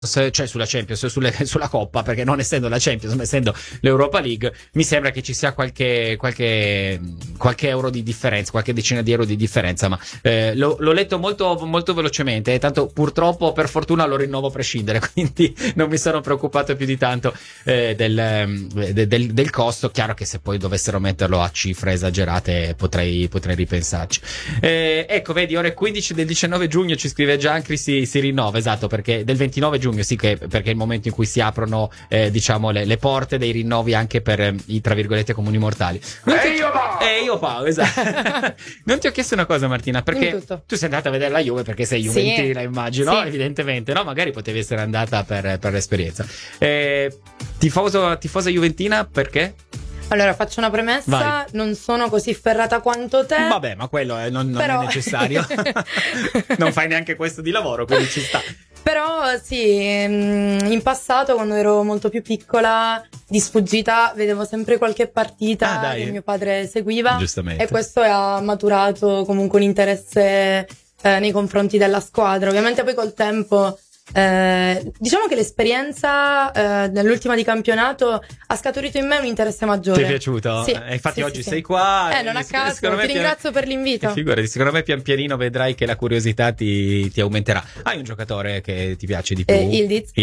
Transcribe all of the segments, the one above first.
cioè sulla Champions, sulla Coppa, perché non essendo la Champions ma essendo l'Europa League, mi sembra che ci sia qualche euro di differenza, qualche decina di euro di differenza, ma l'ho letto molto, molto velocemente, tanto purtroppo per fortuna lo rinnovo a prescindere, quindi non mi sono preoccupato più di tanto del costo. Chiaro che se poi dovessero metterlo a cifre esagerate potrei ripensarci. Ecco, vedi, ore 15 del 19 giugno ci scrive Giancri, si rinnova, esatto, perché del 29 giugno sì, perché è il momento in cui si aprono diciamo le porte dei rinnovi anche per i tra virgolette comuni mortali. Io Paolo, esatto. Non ti ho chiesto una cosa, Martina, perché tu sei andata a vedere la Juve perché sei juventina, immagino, sì. Evidentemente, no? Magari potevi essere andata per l'esperienza. Tifosa juventina perché? Allora, faccio una premessa. Vai. Non sono così ferrata quanto te. Vabbè, ma quello non è necessario. Non fai neanche questo di lavoro, quindi ci sta. Però sì, in passato, quando ero molto più piccola, di sfuggita vedevo sempre qualche partita che mio padre seguiva. Giustamente. E questo ha maturato comunque un interesse nei confronti della squadra. Ovviamente poi col tempo diciamo che l'esperienza nell'ultima di campionato ha scaturito in me un interesse maggiore. Ti è piaciuto? Sì, infatti oggi sei qua. Non a caso, ti ringrazio per l'invito. Figurati, secondo me pian pianino vedrai che la curiosità ti aumenterà. Hai un giocatore che ti piace di più? Ildiz.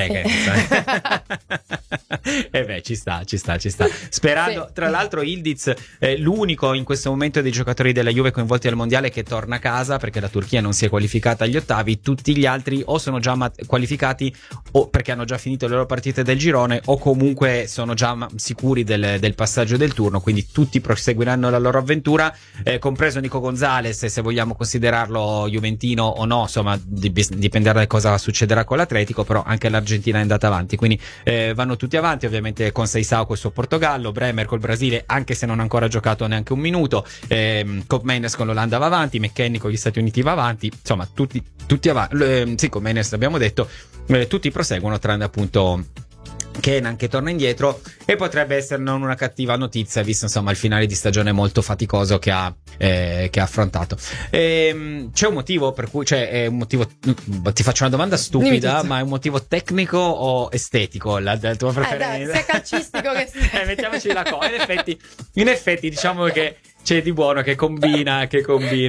Ci sta. Sperando, tra l'altro Ildiz è l'unico in questo momento dei giocatori della Juve coinvolti al mondiale che torna a casa, perché la Turchia non si è qualificata agli ottavi. Tutti gli altri o sono già qualificati o perché hanno già finito le loro partite del girone, o comunque sono già sicuri del passaggio del turno, quindi tutti proseguiranno la loro avventura, compreso Nico Gonzalez, se vogliamo considerarlo juventino o no, insomma dipenderà da cosa succederà con l'Atletico, però anche l'Argentina è andata avanti, quindi vanno tutti avanti, ovviamente con Seisao col suo Portogallo, Bremer col Brasile anche se non ha ancora giocato neanche un minuto, Koopmeiners con l'Olanda va avanti, McKennie con gli Stati Uniti va avanti, insomma tutti avanti, sì, Koopmeiners abbiamo detto, tutti proseguono tranne appunto Kenan che torna indietro, e potrebbe essere non una cattiva notizia visto insomma il finale di stagione molto faticoso che ha affrontato. C'è un motivo per cui, cioè è un motivo, ti faccio una domanda stupida, ma è un motivo tecnico o estetico la tua preferenza? Sia calcistico che mettiamoci la cosa. In effetti diciamo che c'è di buono che combina sì,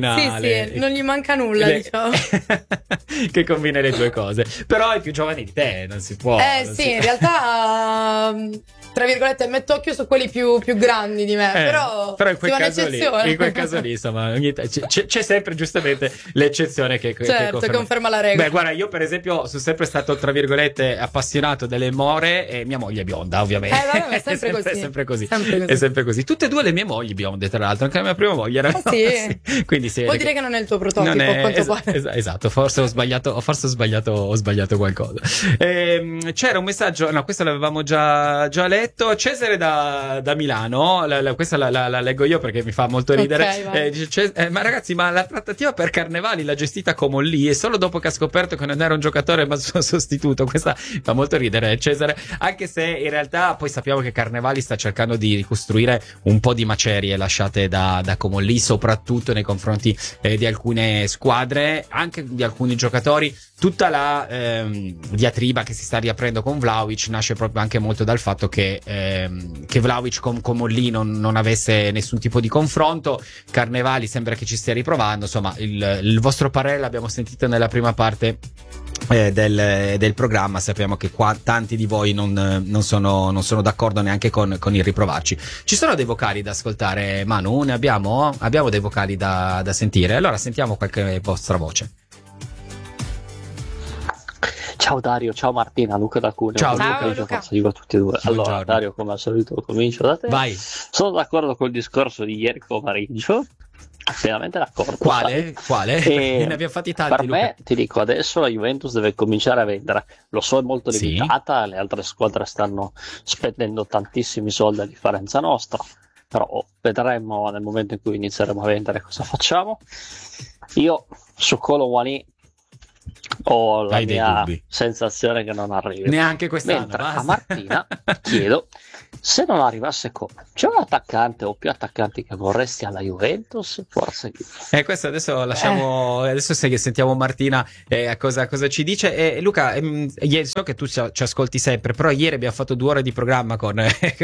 non gli manca nulla, diciamo. Che combina le due cose. Però è più giovane di te, non si può. In realtà tra virgolette metto occhio su quelli più grandi di me, però in quel caso lì insomma c'è sempre giustamente l'eccezione che conferma la regola. Beh, guarda, io per esempio sono sempre stato tra virgolette appassionato delle more, e mia moglie è bionda, ovviamente. È sempre così. È sempre così. Tutte e due le mie mogli bionde, tra l'altro, anche la mia prima moglie era sì. Quindi sì, vuol dire che non è il tuo prototipo, esatto, forse ho sbagliato qualcosa. C'era un messaggio, no, questo l'avevamo già letto. Cesare da Milano, questa la leggo io perché mi fa molto ridere. Dice, ma ragazzi, ma la trattativa per Carnevali l'ha gestita Comolli, e solo dopo che ha scoperto che non era un giocatore ma il suo sostituto. Questa fa molto ridere, Cesare, anche se in realtà poi sappiamo che Carnevali sta cercando di ricostruire un po' di macerie lasciate da Comolli, soprattutto nei confronti di alcune squadre, anche di alcuni giocatori. Tutta la diatriba che si sta riaprendo con Vlahovic nasce proprio anche molto dal fatto che Vlahovic con Comolli non avesse nessun tipo di confronto. Carnevali sembra che ci stia riprovando, insomma il vostro parere l'abbiamo sentito nella prima parte del programma. Sappiamo che qua tanti di voi non sono d'accordo neanche con il riprovarci. Ci sono dei vocali da ascoltare, Manu? Ne abbiamo dei vocali da sentire, allora sentiamo qualche vostra voce. Ciao Dario, ciao Martina, Luca da Cuneo. Ciao Luca. Dico a tutti e due. Allora, buongiorno. Dario, come al solito comincio da te. Vai. Sono d'accordo col discorso di ieri pomeriggio. Pienamente d'accordo. Quale? Ne abbiamo fatti tanti. Per me, ti dico, adesso la Juventus deve cominciare a vendere. Lo so, è molto limitata, le altre squadre stanno spendendo tantissimi soldi a differenza nostra, però vedremo nel momento in cui inizieremo a vendere cosa facciamo. Io su Kolo Muani Ho la Hai dei mia dubbi? sensazione che non arrivi. Neanche quest'anno. Mentre basta. a Martina chiedo, se non arrivasse come, c'è un attaccante o più attaccanti che vorresti alla Juventus? Forse Questo adesso lasciamo. Adesso sentiamo Martina cosa ci dice. Luca, ieri so che tu ci ascolti sempre, però ieri abbiamo fatto 2 ore di programma con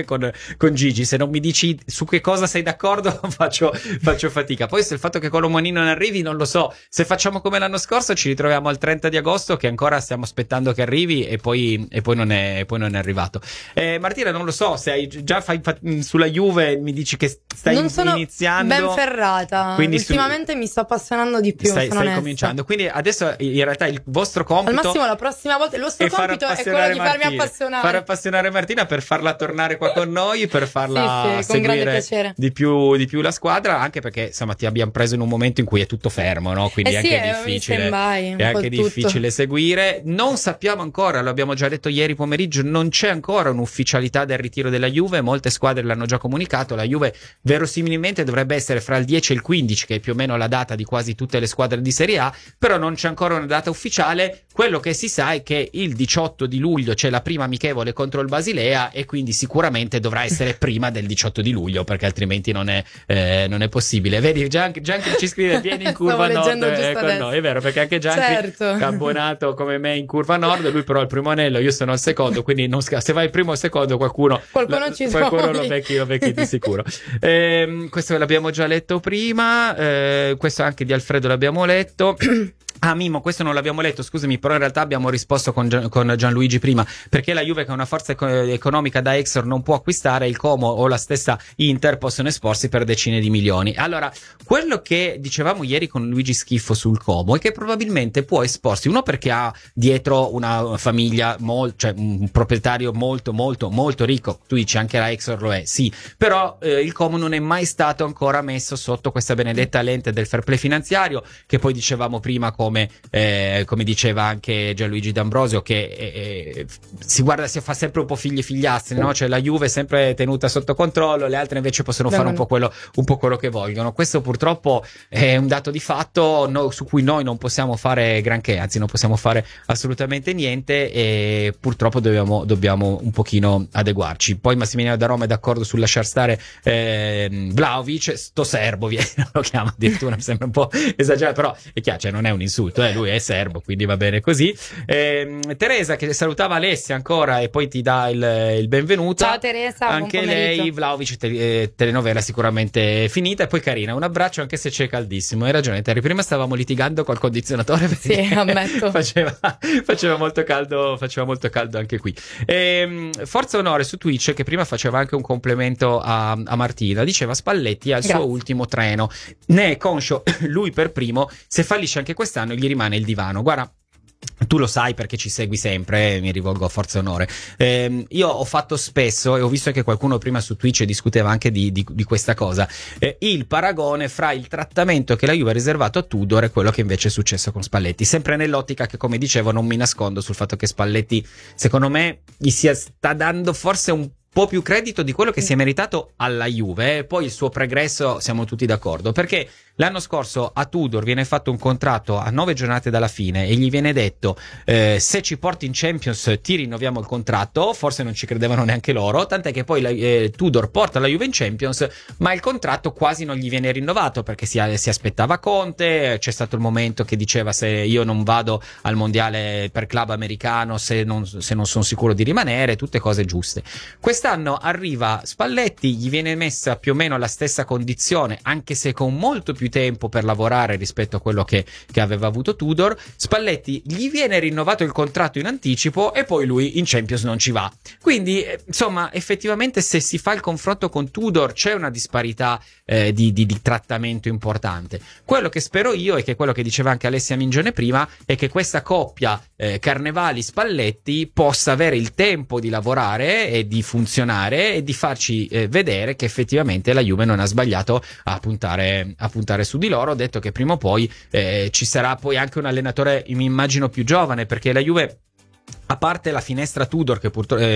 Gigi. Se non mi dici su che cosa sei d'accordo, faccio fatica. Poi se il fatto che Colomuani non arrivi, non lo so. Se facciamo come l'anno scorso, ci ritroviamo al 30 di agosto, che ancora stiamo aspettando che arrivi, e poi non è arrivato. Martina, non lo so, se hai già sulla Juve mi dici che stai iniziando. Ben ferrata. Quindi ultimamente mi sto appassionando di più. Stai cominciando. Quindi adesso in realtà il vostro compito, al massimo la prossima volta, il vostro compito è quello di farmi appassionare. Far appassionare Martina, per farla tornare qua con noi, per farla sì, con grande seguire piacere. di più la squadra, anche perché insomma ti abbiamo preso in un momento in cui è tutto fermo, no? Quindi è anche difficile seguire. Non sappiamo ancora, lo abbiamo già detto ieri pomeriggio, non c'è ancora un'ufficialità del ritiro della Juve. Molte squadre l'hanno già comunicato. La Juve verosimilmente dovrebbe essere fra il 10 e il 15, che è più o meno la data di quasi tutte le squadre di Serie A, però non c'è ancora una data ufficiale. Quello che si sa è che il 18 di luglio c'è la prima amichevole contro il Basilea, e quindi sicuramente dovrà essere prima del 18 di luglio, perché altrimenti non è possibile. Vedi, Gianchi ci scrive: vieni in curva nord con noi. È vero, perché anche Gianchi è abbonato come me in curva nord, lui però è il primo anello, io sono al secondo, quindi se vai il primo o il secondo qualcuno lo becchi di sicuro. Questo l'abbiamo già letto prima, questo anche di Alfredo l'abbiamo letto. Mimo, questo non l'abbiamo letto, scusami, però in realtà abbiamo risposto con Gianluigi prima, perché la Juve, che ha una forza economica da Exor, non può acquistare. Il Como o la stessa Inter possono esporsi per decine di milioni. Allora, quello che dicevamo ieri con Luigi Schiffo sul Como è che probabilmente può esporsi, uno perché ha dietro una famiglia, cioè un proprietario molto molto molto ricco. Tu dici anche la Exor lo è, sì, però il Como non è mai stato ancora messo sotto questa benedetta lente del fair play finanziario, che poi dicevamo prima come diceva anche Gianluigi D'Ambrosio, che si fa sempre un po' figli e figliastri, no? Cioè la Juve è sempre tenuta sotto controllo, le altre invece possono fare un po' quello che vogliono. Questo purtroppo è un dato di fatto su cui noi non possiamo fare granché, anzi non possiamo fare assolutamente niente, e purtroppo dobbiamo un pochino adeguarci. Poi Massimiliano da Roma è d'accordo sul lasciar stare Vlahovic, sto serbo lo chiama addirittura, mi sembra un po' esagerato, però è chiaro, cioè non è un insulto, lui è serbo, quindi va bene così. Teresa, che salutava Alessia ancora e poi ti dà il benvenuto. Ciao Teresa, anche lei. Vlahovic, telenovela sicuramente finita. E poi Carina, un abbraccio anche se c'è caldissimo. Hai ragione Terry, prima stavamo litigando col condizionatore, sì, ammetto. faceva molto caldo anche qui. Forza Onore su Twitch, che prima faceva anche un complimento a Martina, diceva: Spalletti al suo ultimo treno, ne è conscio lui per primo, se fallisce anche quest'anno gli rimane il divano. Guarda, tu lo sai perché ci segui sempre, mi rivolgo a Forza Onore. Io ho fatto spesso, e ho visto che qualcuno prima su Twitch discuteva anche di questa cosa, il paragone fra il trattamento che la Juve ha riservato a Tudor e quello che invece è successo con Spalletti, sempre nell'ottica che, come dicevo, non mi nascondo sul fatto che Spalletti, secondo me, gli sta dando forse un po' più credito di quello che si è meritato alla Juve. Poi il suo pregresso siamo tutti d'accordo, perché l'anno scorso a Tudor viene fatto un contratto a 9 giornate dalla fine e gli viene detto: se ci porti in Champions ti rinnoviamo il contratto. Forse non ci credevano neanche loro, tant'è che poi Tudor porta la Juve in Champions, ma il contratto quasi non gli viene rinnovato, perché si aspettava Conte. C'è stato il momento che diceva: se io non vado al mondiale per club americano, se non sono sicuro di rimanere, tutte cose giuste. Quest'anno arriva Spalletti, gli viene messa più o meno la stessa condizione, anche se con molto più tempo per lavorare rispetto a quello che aveva avuto Tudor. Spalletti gli viene rinnovato il contratto in anticipo e poi lui in Champions non ci va. Quindi insomma, effettivamente, se si fa il confronto con Tudor c'è una disparità di trattamento importante. Quello che spero io, e che quello che diceva anche Alessia Mingione prima, è che questa coppia Carnevali-Spalletti possa avere il tempo di lavorare e di funzionare e di farci vedere che effettivamente la Juve non ha sbagliato a puntare su di loro. Ho detto che prima o poi ci sarà poi anche un allenatore, mi immagino, più giovane, perché la Juve a parte la finestra Tudor che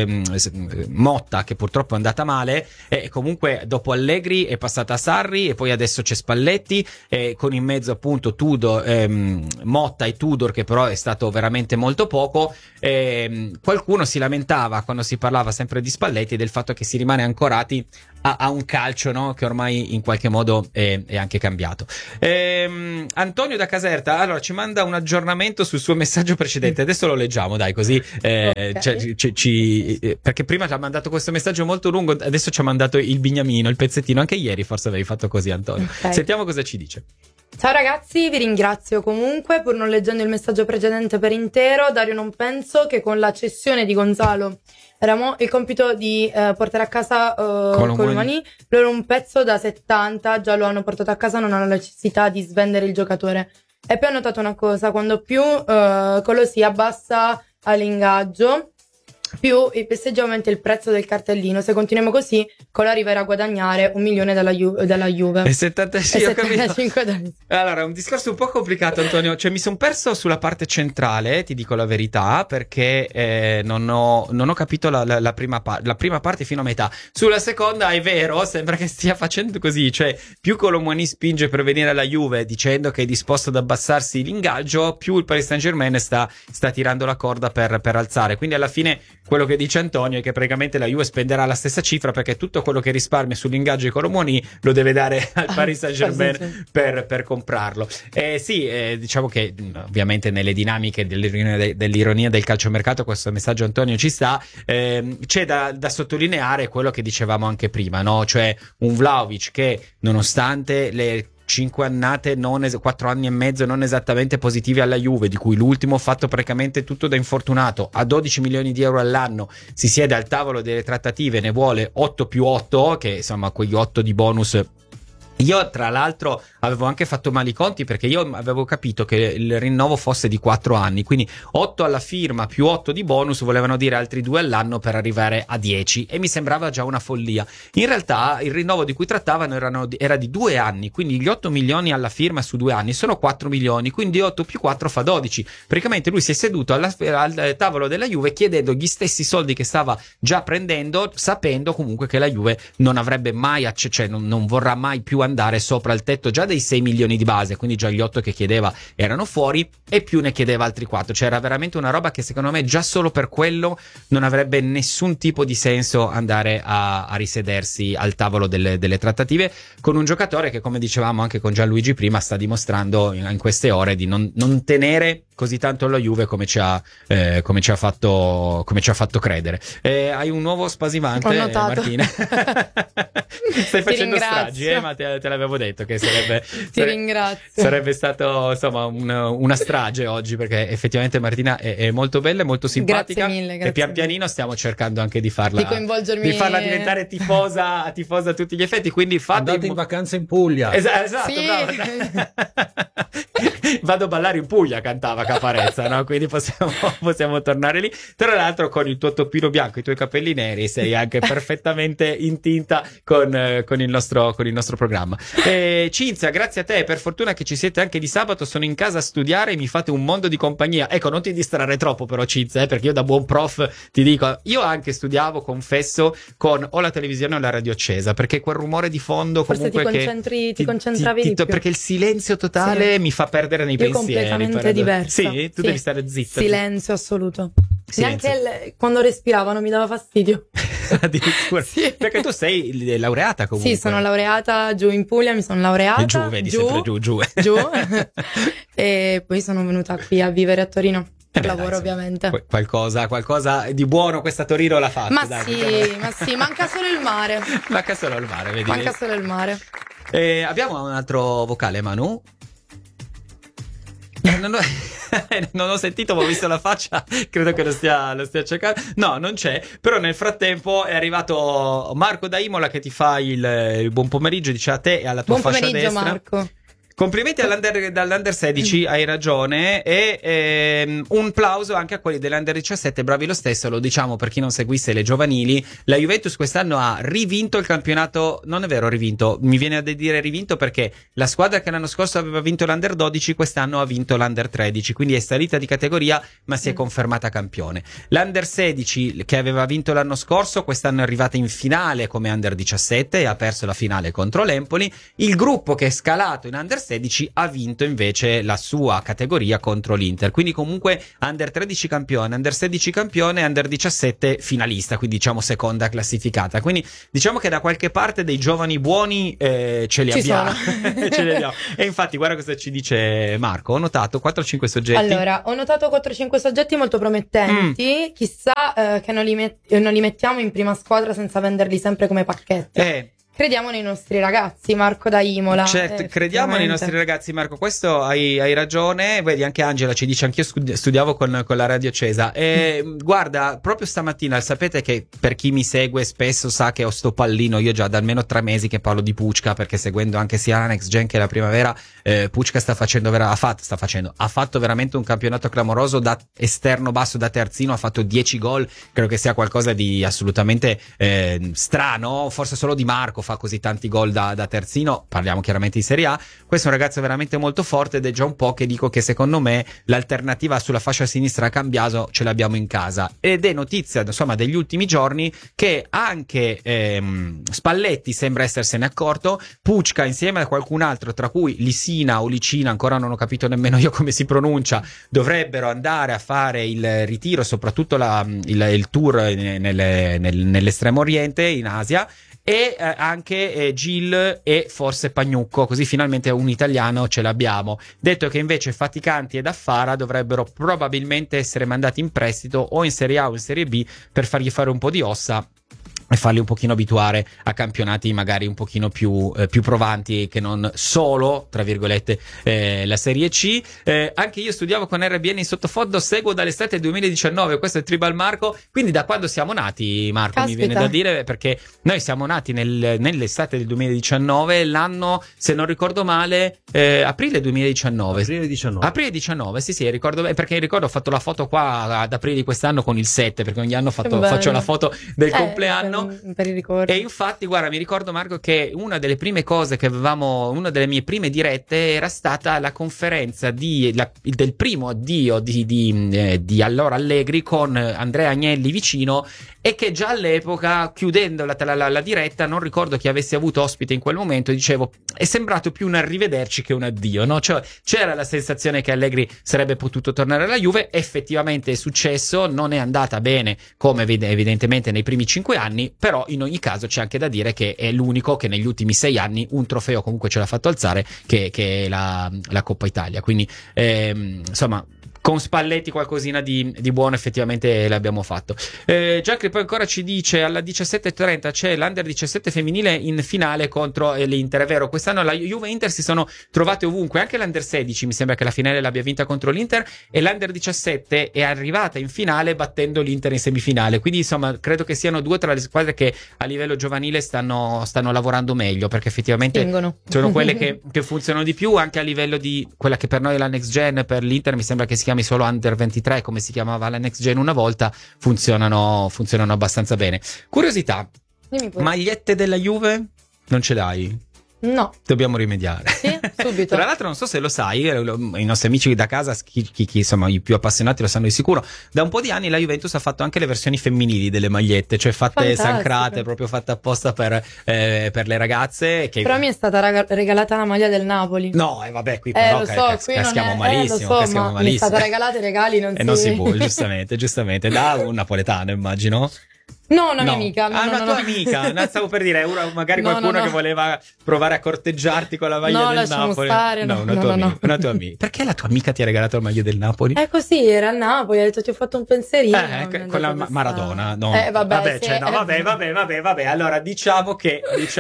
Motta che purtroppo è andata male, comunque dopo Allegri è passata a Sarri e poi adesso c'è Spalletti, con in mezzo appunto Tudor, Motta e Tudor, che però è stato veramente molto poco. Qualcuno si lamentava quando si parlava sempre di Spalletti del fatto che si rimane ancorati a un calcio, no? Che ormai in qualche modo è anche cambiato. Antonio da Caserta allora ci manda un aggiornamento sul suo messaggio precedente, adesso lo leggiamo, dai, così okay. Perché prima ci ha mandato questo messaggio molto lungo, adesso ci ha mandato il bignamino, il pezzettino, anche ieri forse avevi fatto così, Antonio. Okay. Sentiamo cosa ci dice. Ciao ragazzi, vi ringrazio comunque, pur non leggendo il messaggio precedente per intero. Dario, non penso che con la cessione di Gonzalo eravamo il compito di portare a casa Colomani. Loro un pezzo da 70 già lo hanno portato a casa, non hanno la necessità di svendere il giocatore. E poi ho notato una cosa: quando più quello si abbassa all'ingaggio, più il PSG aumenta il prezzo del cartellino. Se continuiamo così, Cola arriverà a guadagnare 1 milione dalla Juve. E 75 Allora, è un discorso un po' complicato, Antonio. Cioè, mi sono perso sulla parte centrale, ti dico la verità, perché non ho capito la prima parte fino a metà. Sulla seconda è vero, sembra che stia facendo così. Cioè, più Colomani spinge per venire alla Juve dicendo che è disposto ad abbassarsi l'ingaggio, più il Paris Saint-Germain sta tirando la corda per alzare. Quindi alla fine quello che dice Antonio è che praticamente la Juve spenderà la stessa cifra, perché tutto quello che risparmia sull'ingaggio di Colomani lo deve dare al Paris Saint-Germain per comprarlo. Diciamo che ovviamente nelle dinamiche dell'ironia del calciomercato questo messaggio, Antonio, ci sta. C'è da sottolineare quello che dicevamo anche prima, no? Cioè un Vlahovic che, nonostante le 4 anni e mezzo non esattamente positivi alla Juve, di cui l'ultimo fatto praticamente tutto da infortunato, a 12 milioni di euro all'anno si siede al tavolo delle trattative, ne vuole 8 più 8, che insomma quegli 8 di bonus. Io tra l'altro avevo anche fatto male i conti, perché io avevo capito che il rinnovo fosse di 4 anni, quindi 8 alla firma più 8 di bonus volevano dire altri 2 all'anno per arrivare a 10, e mi sembrava già una follia. In realtà il rinnovo di cui trattavano era di 2 anni, quindi gli 8 milioni alla firma su 2 anni sono 4 milioni, quindi 8 più 4 fa 12. Praticamente lui si è seduto al tavolo della Juve chiedendo gli stessi soldi che stava già prendendo, sapendo comunque che la Juve non avrebbe mai non vorrà mai più andare sopra il tetto già dei 6 milioni di base, quindi già gli 8 che chiedeva erano fuori, e più ne chiedeva altri 4. Cioè era veramente una roba che secondo me già solo per quello non avrebbe nessun tipo di senso andare a risedersi al tavolo delle trattative con un giocatore che, come dicevamo anche con Gianluigi prima, sta dimostrando in queste ore di non tenere così tanto la Juve come ci ha fatto credere. Hai un nuovo spasivante, Martina? Stai facendo stragi, ma te l'avevo detto che sarebbe stato insomma una strage oggi, perché effettivamente Martina è molto bella, è molto simpatica. Grazie mille, e pian pianino stiamo cercando anche di farla diventare tifosa a tutti gli effetti, quindi andate in vacanza in Puglia. Esatto, sì. Bravo. Vado a ballare in Puglia, cantava Caparezza, no? Quindi possiamo tornare lì. Tra l'altro con il tuo toppino bianco e i tuoi capelli neri sei anche perfettamente in tinta con il nostro programma. Cinzia, grazie a te, per fortuna che ci siete anche di sabato, sono in casa a studiare e mi fate un mondo di compagnia. Ecco, non ti distrarre troppo però, Cinzia, perché io da buon prof ti dico, io anche studiavo, confesso, con o la televisione o la radio accesa, perché quel rumore di fondo forse comunque ti concentravi di più, perché il silenzio totale mi fa perdere nei pensieri. Completamente diversa. Sì, tu devi stare zitta. Silenzio assoluto. Silenzio. Neanche quando respiravano mi dava fastidio. Addirittura. Sì. Perché tu sei laureata comunque. Sì, sono laureata giù in Puglia, mi sono laureata. Vedi sempre giù. E poi sono venuta qui a vivere a Torino. Per lavoro, dai, ovviamente. Qualcosa di buono questa Torino l'ha fatta. Ma sì, manca solo il mare. Manca solo il mare, vedi? Manca solo il mare. Abbiamo un altro vocale, Manu? Non ho sentito, ma ho visto la faccia, credo che lo stia cercando. No, non c'è, però nel frattempo è arrivato Marco da Imola che ti fa il buon pomeriggio, dice a te e alla tua fascia destra. Buon pomeriggio, Marco. Complimenti dall'Under 16, hai ragione, e un plauso anche a quelli dell'Under 17, bravi lo stesso, lo diciamo per chi non seguisse le giovanili. La Juventus quest'anno ha rivinto il campionato, non è vero rivinto, mi viene a dire rivinto perché la squadra che l'anno scorso aveva vinto l'Under 12 quest'anno ha vinto l'Under 13, quindi è salita di categoria ma si è confermata campione. L'Under 16 che aveva vinto l'anno scorso quest'anno è arrivata in finale come Under 17 e ha perso la finale contro l'Empoli. Il gruppo che è scalato in Under 16 ha vinto invece la sua categoria contro l'Inter, quindi comunque Under 13 campione, Under 16 campione, Under 17 finalista, quindi diciamo seconda classificata, quindi diciamo che da qualche parte dei giovani buoni ce li abbiamo. Ce li abbiamo. E infatti guarda cosa ci dice Marco, ho notato 4-5 soggetti. Allora, ho notato 4-5 soggetti molto promettenti, chissà che non li mettiamo in prima squadra senza venderli sempre come pacchetti. Crediamo nei nostri ragazzi, Marco da Imola. Certo, crediamo nei nostri ragazzi, Marco, questo hai ragione. Vedi, anche Angela ci dice, anch'io studiavo con la radio accesa. Guarda, proprio stamattina, sapete che per chi mi segue spesso sa che ho sto pallino, io già da almeno 3 mesi che parlo di Pucca, perché seguendo anche sia la Next Gen che la Primavera, Pucca ha fatto veramente un campionato clamoroso da esterno basso, da terzino, ha fatto 10 gol, credo che sia qualcosa di assolutamente strano, forse solo Di Marco fa così tanti gol da terzino, parliamo chiaramente di Serie A. Questo è un ragazzo veramente molto forte ed è già un po' che dico che secondo me l'alternativa sulla fascia sinistra a Cambiaso ce l'abbiamo in casa, ed è notizia insomma degli ultimi giorni che anche Spalletti sembra essersene accorto. Pucca insieme a qualcun altro, tra cui Lisina o Licina, ancora non ho capito nemmeno io come si pronuncia, dovrebbero andare a fare il ritiro, soprattutto il tour nell'estremo oriente in Asia, e anche Gil e forse Pagnucco, così finalmente un italiano ce l'abbiamo. Detto che invece Faticanti ed Affara dovrebbero probabilmente essere mandati in prestito o in Serie A o in Serie B per fargli fare un po' di ossa e farli un pochino abituare a campionati magari un pochino più provanti che non solo, tra virgolette, la Serie C. Anche io studiavo con RBN in sottofondo, seguo dall'estate 2019, questo è Tribal Marco, quindi da quando siamo nati, Marco? Caspita. Mi viene da dire, perché noi siamo nati nell'estate del 2019, l'anno, se non ricordo male, aprile 2019. Aprile 19, sì, ricordo, perché ricordo ho fatto la foto qua ad aprile di quest'anno con il 7, perché ogni anno faccio la foto del compleanno. Per i ricordi. E infatti, guarda, mi ricordo, Marco, che una delle prime cose che avevamo, una delle mie prime dirette era stata la conferenza del primo addio di allora Allegri con Andrea Agnelli vicino, e che già all'epoca, chiudendo la diretta, non ricordo chi avessi avuto ospite in quel momento, dicevo, è sembrato più un arrivederci che un addio, no? Cioè, c'era la sensazione che Allegri sarebbe potuto tornare alla Juve, effettivamente è successo, non è andata bene come evidentemente nei primi 5 anni, però in ogni caso c'è anche da dire che è l'unico che negli ultimi 6 anni un trofeo comunque ce l'ha fatto alzare, che è la Coppa Italia, quindi insomma con Spalletti qualcosina di buono effettivamente l'abbiamo fatto. Gianni poi ancora ci dice alla 17:30 c'è l'Under 17 femminile in finale contro l'Inter. È vero, quest'anno la Juve e Inter si sono trovate ovunque, anche l'Under 16 mi sembra che la finale l'abbia vinta contro l'Inter, e l'Under 17 è arrivata in finale battendo l'Inter in semifinale, quindi insomma credo che siano due tra le squadre che a livello giovanile stanno lavorando meglio, perché effettivamente sono quelle che funzionano di più, anche a livello di quella che per noi è la Next Gen, per l'Inter mi sembra che si chiami solo Under 23 come si chiamava la Next Gen una volta, funzionano abbastanza bene. Curiosità, magliette della Juve non ce l'hai? No. Dobbiamo rimediare. Sì, subito. Tra l'altro non so se lo sai, i nostri amici da casa, chi insomma i più appassionati lo sanno di sicuro, da un po' di anni la Juventus ha fatto anche le versioni femminili delle magliette, cioè fatte sancrate, proprio fatte apposta per le ragazze. Però mi è stata regalata la maglia del Napoli. No, vabbè, qui però lo so, qui caschiamo malissimo. Lo so, ma mi è stata regalata, i regali non si può, giustamente, da un napoletano immagino. No, una mia amica. Una tua amica. No, stavo per dire, magari qualcuno che voleva provare a corteggiarti con la maglia del Napoli. Stare, una tua amica. Perché la tua amica ti ha regalato la maglia del Napoli? È così, era a Napoli, ha detto ti ho fatto un pensierino. Con la Maradona. No. Vabbè, sì, vabbè. Allora diciamo che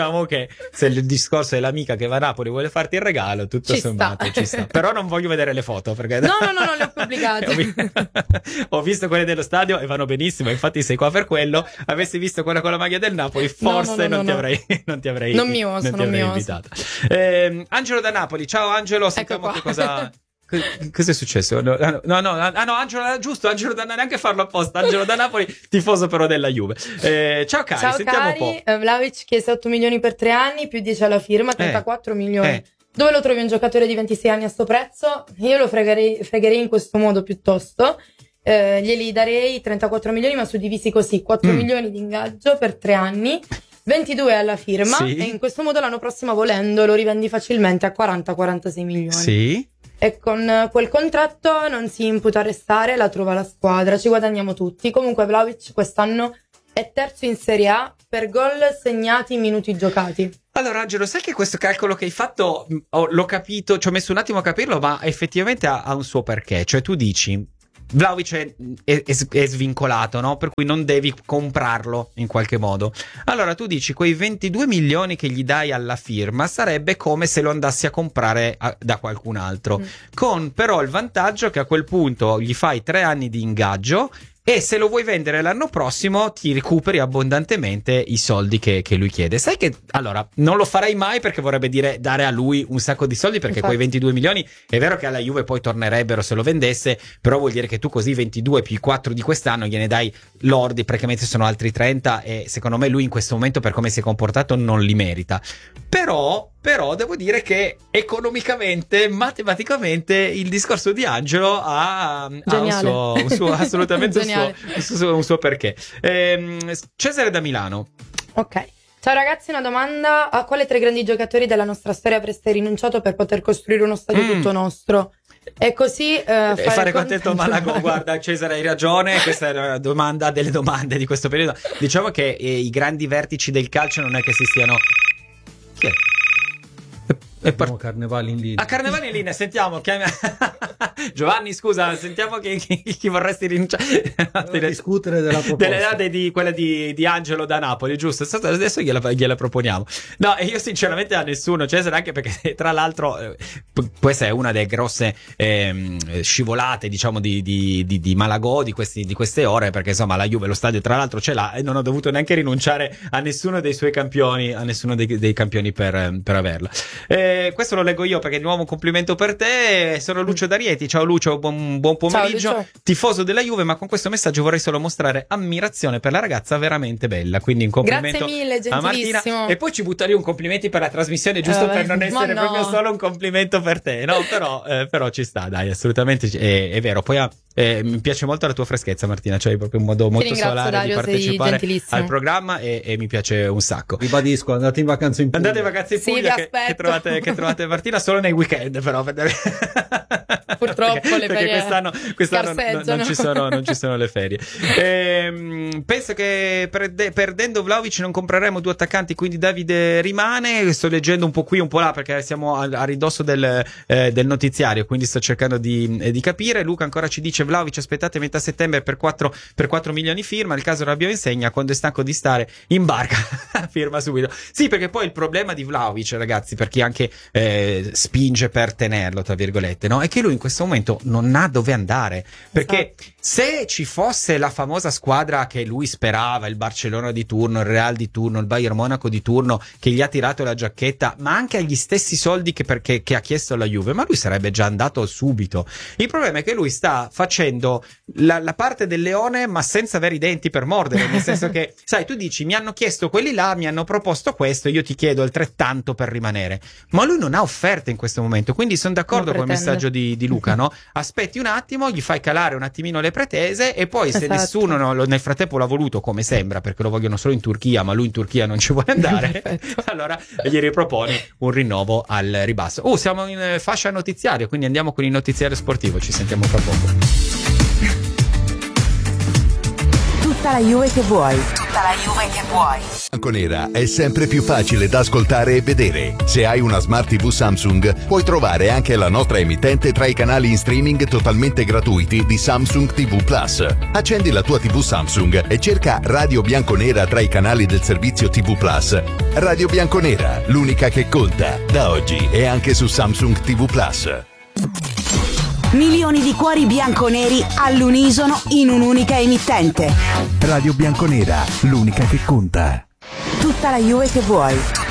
se il discorso è l'amica che va a Napoli e vuole farti il regalo, tutto sommato ci sta. Però non voglio vedere le foto perché No, le ho pubblicate. Ho visto quelle dello stadio e vanno benissimo, infatti sei qua per quello. avessi visto quella con la maglia del Napoli, forse non ti avrei invitato. Angelo da Napoli, ciao Angelo, sentiamo che cosa è successo? No, Angelo, giusto, Angelo da neanche farlo apposta, Angelo da Napoli, tifoso però della Juve. Ciao cari, sentiamo un po'. Vlahovic chiese 8 milioni per 3 anni, più 10 alla firma, 34 milioni. Dove lo trovi un giocatore di 26 anni a sto prezzo? Io lo fregherei in questo modo piuttosto. Glieli darei 34 milioni, ma suddivisi così: 4 milioni di ingaggio per 3 anni, 22 alla firma, e in questo modo l'anno prossimo, volendo, lo rivendi facilmente a 40-46 milioni. Sì. E con quel contratto non si imputa a restare, la trova la squadra, ci guadagniamo tutti. Comunque Vlahovic quest'anno è terzo in Serie A per gol segnati in minuti giocati. Allora Angelo, sai che questo calcolo che hai fatto l'ho capito, ci ho messo un attimo a capirlo, ma effettivamente ha un suo perché. Cioè tu dici Vlahovic è svincolato, no? Per cui non devi comprarlo in qualche modo. Allora tu dici quei 22 milioni che gli dai alla firma sarebbe come se lo andassi a comprare da qualcun altro, con però il vantaggio che a quel punto gli fai 3 anni di ingaggio, e se lo vuoi vendere l'anno prossimo ti recuperi abbondantemente i soldi che lui chiede. Sai che allora non lo farei mai, perché vorrebbe dire dare a lui un sacco di soldi, perché quei 22 milioni è vero che alla Juve poi tornerebbero se lo vendesse, però vuol dire che tu così 22 più i 4 di quest'anno gliene dai lordi, praticamente sono altri 30, e secondo me lui in questo momento, per come si è comportato, non li merita. Però devo dire che economicamente, matematicamente, il discorso di Angelo ha un suo assolutamente un suo perché. Cesare da Milano. Ok. Ciao ragazzi, una domanda: a quale 3 grandi giocatori della nostra storia avreste rinunciato per poter costruire uno stadio tutto nostro? E così fare contento Malagò. Guarda Cesare, hai ragione, questa è una domanda delle domande di questo periodo. Diciamo che i grandi vertici del calcio non è che si stiano... Chi è? Carnevali in linea. Carnevali in linea, sentiamo. Giovanni, scusa, sentiamo chi vorresti rinunciare. Discutere della proposta. Di quella di Angelo da Napoli, giusto? Adesso gliela proponiamo. No, e io sinceramente a nessuno, Cesare, anche perché tra l'altro questa è una delle grosse scivolate, diciamo, di Malagò di queste ore, perché insomma la Juve lo stadio tra l'altro ce l'ha, e non ho dovuto neanche rinunciare a nessuno dei suoi campioni, a nessuno dei campioni per averla. Questo lo leggo io perché è di nuovo un complimento per te. Sono Lucio da Rieti. Ciao Lucio, buon pomeriggio. Ciao, tifoso della Juve, ma con questo messaggio vorrei solo mostrare ammirazione per la ragazza veramente bella, quindi un complimento. Grazie mille, a Martina, e poi ci butta lì un complimenti per la trasmissione, giusto per non essere proprio solo un complimento per te, no? Però ci sta, dai, assolutamente è vero. Poi mi piace molto la tua freschezza, Martina, cioè proprio un modo molto solare Dario, di partecipare al programma, e mi piace un sacco. Ribadisco, andate in vacanza in Puglia. Che trovate Martina solo nei weekend, però purtroppo le ferie quest'anno non ci sono le ferie. Penso che perdendo Vlahovic non compreremo 2 attaccanti, quindi Davide rimane. Sto leggendo un po' qui un po' là perché siamo a ridosso del notiziario, quindi sto cercando di capire. Luca ancora ci dice: Vlahovic aspettate metà settembre per 4 milioni firma, il caso Rabiot insegna, quando è stanco di stare in barca firma subito. Sì, perché poi il problema di Vlahovic, ragazzi, per chi anche spinge per tenerlo tra virgolette, no? È che lui in questo momento non ha dove andare, perché se ci fosse la famosa squadra che lui sperava, il Barcellona di turno, il Real di turno, il Bayern Monaco di turno, che gli ha tirato la giacchetta, ma anche agli stessi soldi che ha chiesto la Juve, ma lui sarebbe già andato subito. Il problema è che lui sta facendo la parte del leone, ma senza avere i denti per mordere, nel senso che, sai, tu dici: mi hanno chiesto quelli là, mi hanno proposto questo, io ti chiedo altrettanto per rimanere, ma lui non ha offerte in questo momento, quindi sono d'accordo con il messaggio di Luca, no? Aspetti un attimo, gli fai calare un attimino le pretese, e poi se nessuno nel frattempo l'ha voluto, come sembra, perché lo vogliono solo in Turchia, ma lui in Turchia non ci vuole andare, allora gli riproponi un rinnovo al ribasso. Siamo in fascia notiziario, quindi andiamo con il notiziario sportivo, ci sentiamo fra poco. Tutta la Juve che vuoi. Bianconera è sempre più facile da ascoltare e vedere. Se hai una Smart TV Samsung, puoi trovare anche la nostra emittente tra i canali in streaming totalmente gratuiti di Samsung TV Plus. Accendi la tua TV Samsung e cerca Radio Bianconera tra i canali del servizio TV Plus. Radio Bianconera, l'unica che conta. Da oggi è anche su Samsung TV Plus. Milioni di cuori bianconeri all'unisono in un'unica emittente. Radio Bianconera, l'unica che conta. Tutta la Juve che vuoi.